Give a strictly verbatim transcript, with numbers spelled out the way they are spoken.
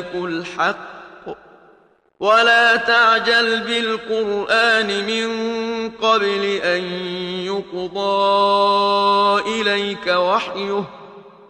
الحق ولا تعجل بالقرآن من قبل أن يقضى إليك وحيه